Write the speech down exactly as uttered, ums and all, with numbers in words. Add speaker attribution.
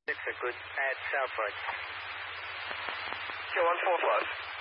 Speaker 1: Six, a good at Southroad.
Speaker 2: Q one four five.